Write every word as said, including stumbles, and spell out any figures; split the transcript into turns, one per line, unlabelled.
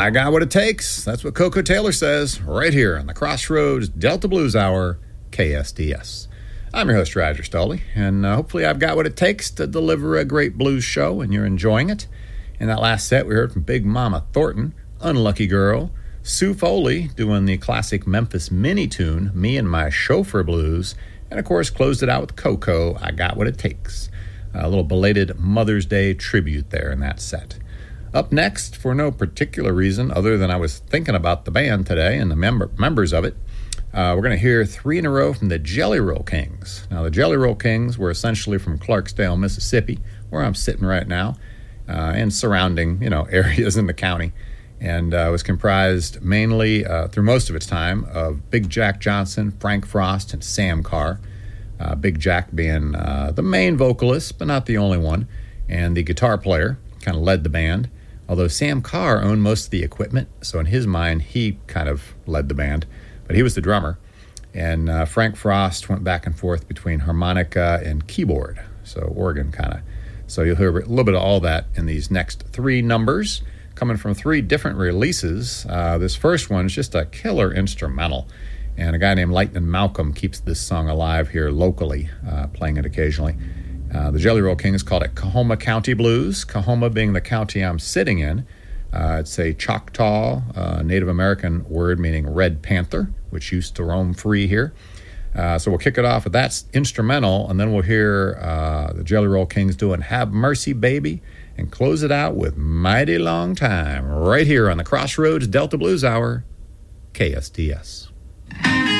I got what it takes. That's what Coco Taylor says right here on the Crossroads Delta Blues Hour, K S D S. I'm your host, Roger Stoley, and uh, hopefully I've got what it takes to deliver a great blues show, and you're enjoying it. In that last set, we heard from Big Mama Thornton, Unlucky Girl, Sue Foley doing the classic Memphis mini tune, Me and My Chauffeur Blues, and of course closed it out with Coco, I Got What It Takes. A little belated Mother's Day tribute there in that set. Up next, for no particular reason other than I was thinking about the band today and the member, members of it, uh, we're going to hear three in a row from the Jelly Roll Kings. Now, the Jelly Roll Kings were essentially from Clarksdale, Mississippi, where I'm sitting right now, uh, and surrounding, you know, areas in the county, and uh, was comprised mainly, uh, through most of its time, of Big Jack Johnson, Frank Frost, and Sam Carr. Uh, Big Jack being uh, the main vocalist, but not the only one, and the guitar player kind of led the band. Although Sam Carr owned most of the equipment, so in his mind, he kind of led the band. But he was the drummer. And uh, Frank Frost went back and forth between harmonica and keyboard, so organ kind of. So you'll hear a little bit of all that in these next three numbers, coming from three different releases. Uh, this first one is just a killer instrumental. And a guy named Lightning Malcolm keeps this song alive here locally, uh, playing it occasionally. Uh, the Jelly Roll Kings called it Coahoma County Blues, Coahoma being the county I'm sitting in. Uh, it's a Choctaw uh, Native American word meaning red panther, which used to roam free here. Uh, so we'll kick it off with that instrumental, and then we'll hear uh, the Jelly Roll Kings doing Have Mercy Baby, and close it out with Mighty Long Time, right here on the Crossroads Delta Blues Hour, K S D S.